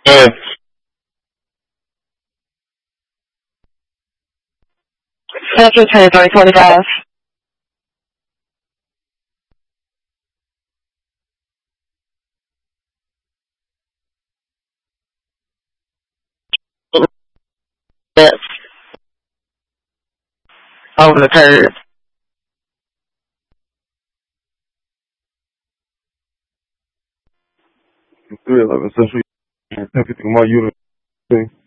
对，2025. Yes. 好，我们开始。 对了，这是太平嘛，有了对。